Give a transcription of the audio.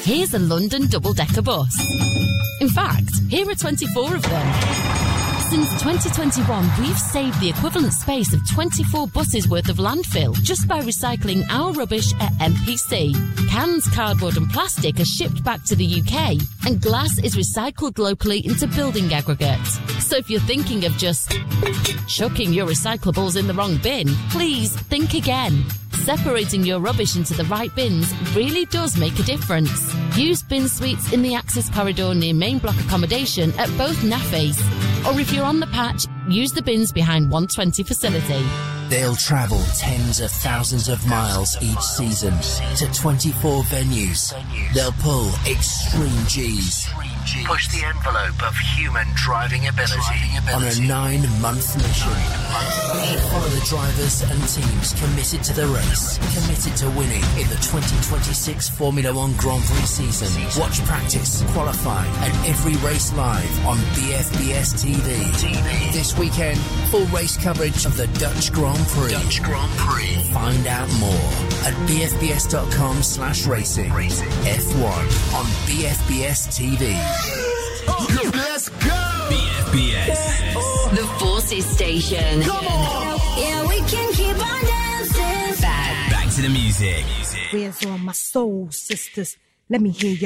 Here's a London double-decker bus. In fact, here are 24 of them. Since 2021, we've saved the equivalent space of 24 buses worth of landfill just by recycling our rubbish at MPC. Cans, cardboard and plastic are shipped back to the UK, and glass is recycled locally into building aggregates. So if you're thinking of just chucking your recyclables in the wrong bin, please think again. Separating your rubbish into the right bins really does make a difference. Use bin suites in the access corridor near main block accommodation at both NAFEs. Or if you're on the patch, use the bins behind 120 facility. They'll travel tens of thousands of miles each season to 24 venues. They'll pull extreme Gs. Push the envelope of human driving ability on a 9-month mission. Follow the drivers and teams committed to the race, committed to winning in the 2026 Formula One Grand Prix season. Watch practice, qualify, and every race live on BFBS TV. This weekend, full race coverage of the Dutch Grand Prix. Find out more at bfbs.com/racing. F1 on BFBS TV. Let's go! BFBS. The Forces Station. Come on! Yeah, we can keep on dancing. Back to the music. Where's all my soul sisters? Let me hear ya.